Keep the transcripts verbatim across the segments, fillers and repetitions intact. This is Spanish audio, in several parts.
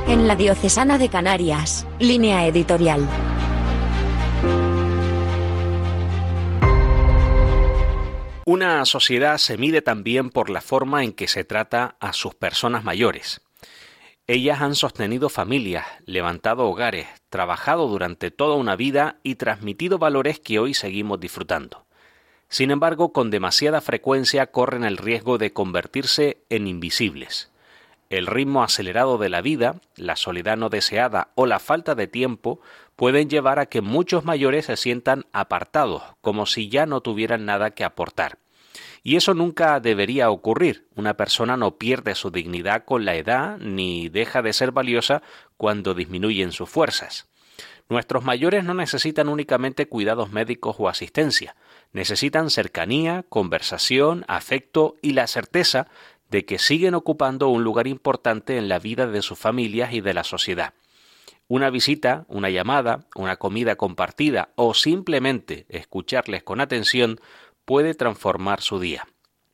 En la Diocesana de Canarias, Línea Editorial. Una sociedad se mide también por la forma en que se trata a sus personas mayores. Ellas han sostenido familias, levantado hogares, trabajado durante toda una vida y transmitido valores que hoy seguimos disfrutando. Sin embargo, con demasiada frecuencia corren el riesgo de convertirse en invisibles. El ritmo acelerado de la vida, la soledad no deseada o la falta de tiempo pueden llevar a que muchos mayores se sientan apartados, como si ya no tuvieran nada que aportar. Y eso nunca debería ocurrir. Una persona no pierde su dignidad con la edad ni deja de ser valiosa cuando disminuyen sus fuerzas. Nuestros mayores no necesitan únicamente cuidados médicos o asistencia. Necesitan cercanía, conversación, afecto y la certeza de que siguen ocupando un lugar importante en la vida de sus familias y de la sociedad. Una visita, una llamada, una comida compartida o simplemente escucharles con atención puede transformar su día.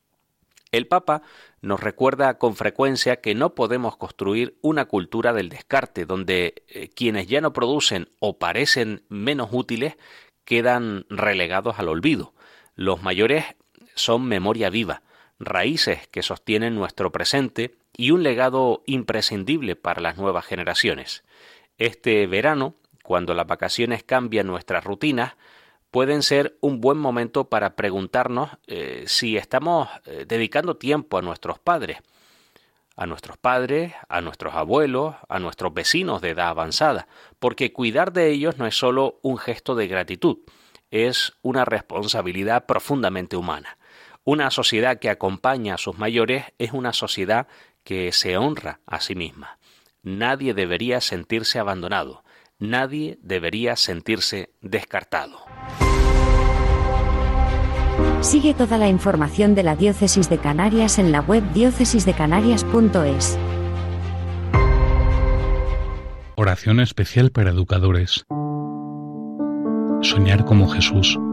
El Papa nos recuerda con frecuencia que no podemos construir una cultura del descarte donde eh, quienes ya no producen o parecen menos útiles quedan relegados al olvido. Los mayores son memoria viva, raíces que sostienen nuestro presente y un legado imprescindible para las nuevas generaciones. Este verano, cuando las vacaciones cambian nuestras rutinas, pueden ser un buen momento para preguntarnos eh, si estamos eh, dedicando tiempo a nuestros padres, a nuestros padres, a nuestros abuelos, a nuestros vecinos de edad avanzada, porque cuidar de ellos no es solo un gesto de gratitud, es una responsabilidad profundamente humana. Una sociedad que acompaña a sus mayores es una sociedad que se honra a sí misma. Nadie debería sentirse abandonado, nadie debería sentirse descartado. Sigue toda la información de la Diócesis de Canarias en la web diócesis de canarias punto es. Oración especial para educadores. Soñar como Jesús.